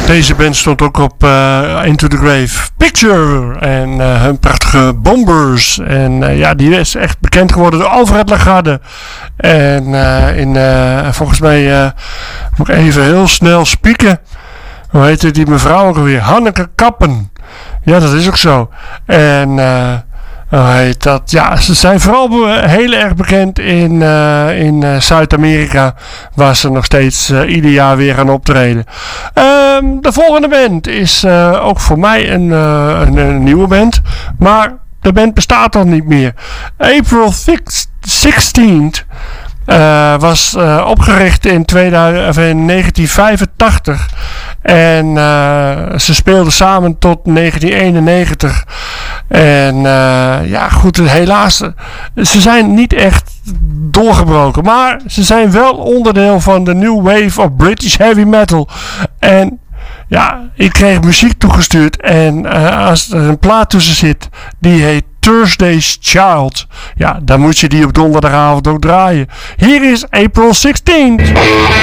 Deze band stond ook op Into the Grave Picture en hun prachtige Bombers. En ja, die is echt bekend geworden door Alfred Lagarde. En volgens mij moet ik even heel snel spieken. Hoe heette die mevrouw ook alweer? Hanneke Kappen. Ja, dat is ook zo. En hoe heet dat? Ja, ze zijn vooral heel erg bekend in Zuid-Amerika, waar ze nog steeds ieder jaar weer gaan optreden. De volgende band is ook voor mij een nieuwe band, maar de band bestaat al niet meer. April 16th was opgericht in 1985 en ze speelden samen tot 1991 en ja goed, helaas ze zijn niet echt doorgebroken, maar ze zijn wel onderdeel van de New Wave of British Heavy Metal. En ja, ik kreeg muziek toegestuurd en als er een plaat tussen zit die heet Thursday's Child, ja, dan moet je die op donderdagavond ook draaien. Hier is April 16th.